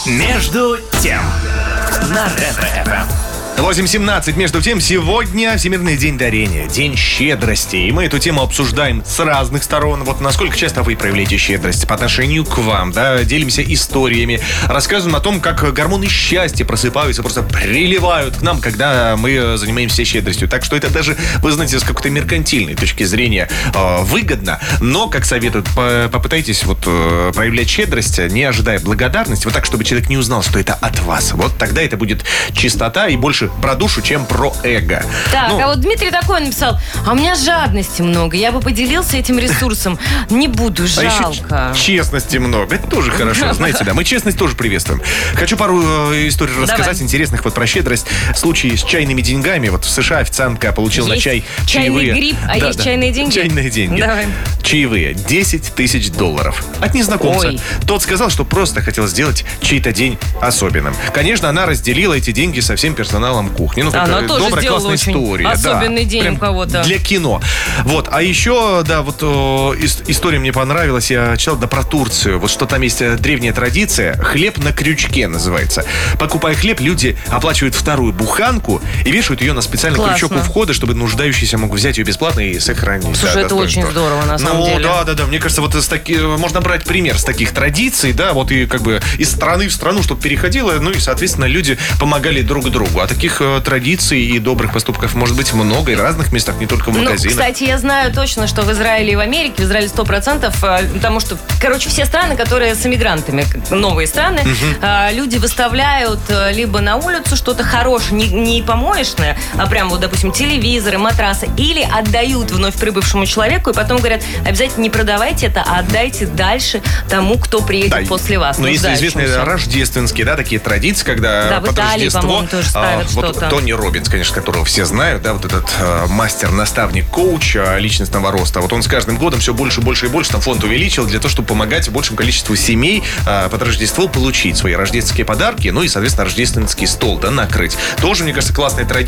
Между тем на Ретро-ФМ. 8:17. Между тем, сегодня Всемирный день дарения, день щедрости. И мы эту тему обсуждаем с разных сторон. Вот насколько часто вы проявляете щедрость по отношению к вам, да, делимся историями, рассказываем о том, как гормоны счастья просыпаются, просто приливают к нам, когда мы занимаемся щедростью. Так что это даже, вы знаете, с какой-то меркантильной точки зрения выгодно. Но, как советуют, попытайтесь проявлять щедрость, не ожидая благодарности, вот так, чтобы человек не узнал, что это от вас. Вот тогда это будет чистота и больше про душу, чем про эго. Так, а вот Дмитрий такой написал: а у меня жадности много, я бы поделился этим ресурсом. Не буду, жалко. А еще честности много. Это тоже хорошо, знаете, да. Мы честность тоже приветствуем. Хочу пару историй рассказать интересных про щедрость. Случай с чайными деньгами. Вот в США официантка получила на чай чаевые. Чайный гриб, а есть чайные деньги? Чайные деньги. Давай. Чаевые. $10 тысяч. От незнакомца. Ой. Тот сказал, что просто хотел сделать чей-то день особенным. Конечно, она разделила эти деньги со всем персоналом кухни. Она тоже добрая, сделала классная очень история. особенный день прям у кого-то. Для кино. Вот. А еще, история мне понравилась. Я читал, про Турцию. Вот что там есть древняя традиция. Хлеб на крючке называется. Покупая хлеб, люди оплачивают вторую буханку и вешают ее на специальный крючок у входа, чтобы нуждающийся мог взять ее бесплатно и сохранить. Слушай, это очень здорово, на самом деле. Да. Мне кажется, можно брать пример с таких традиций, да, вот и как бы из страны в страну, чтобы переходило, ну и, соответственно, люди помогали друг другу. А таких традиций и добрых поступков может быть много и в разных местах, не только в магазинах. Кстати, я знаю точно, что в Израиле и в Америке, в Израиле 100%, потому что, все страны, которые с эмигрантами, новые страны, люди выставляют либо на улицу что-то хорошее, не помоечное, а прям допустим, телевизоры, матрасы, или отдают вновь прибывшему человеку, и потом говорят: обязательно не продавайте это, а отдайте дальше тому, кто приедет после вас. Но есть известные рождественские, такие традиции, когда в Италии, по-моему, тоже ставят что-то. Тони Роббинс, конечно, которого все знают, да, вот этот мастер, наставник, коуч личностного роста. Вот он с каждым годом все больше и больше там фонд увеличил для того, чтобы помогать большему количеству семей под Рождество получить свои рождественские подарки, ну и, соответственно, рождественский стол, накрыть. Тоже, мне кажется, классная традиция.